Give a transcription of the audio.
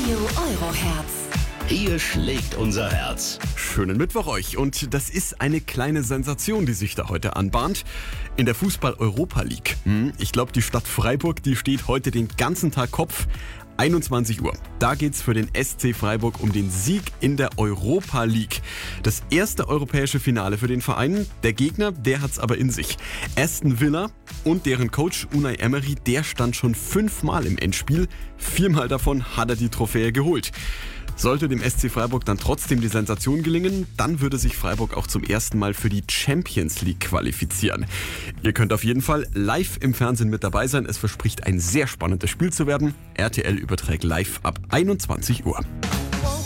Radio Euroherz. Hier schlägt unser Herz. Schönen Mittwoch euch. Und das ist eine kleine Sensation, die sich da heute anbahnt. In der Fußball-Europa League. Ich glaube, die Stadt Freiburg, die steht heute den ganzen Tag Kopf. 21 Uhr. Da geht's für den SC Freiburg um den Sieg in der Europa League. Das erste europäische Finale für den Verein. Der Gegner, der hat's aber in sich. Aston Villa und deren Coach Unai Emery, der stand schon 5-mal im Endspiel. 4-mal davon hat er die Trophäe geholt. Sollte dem SC Freiburg dann trotzdem die Sensation gelingen, dann würde sich Freiburg auch zum ersten Mal für die Champions League qualifizieren. Ihr könnt auf jeden Fall live im Fernsehen mit dabei sein. Es verspricht ein sehr spannendes Spiel zu werden. RTL überträgt live ab 21 Uhr.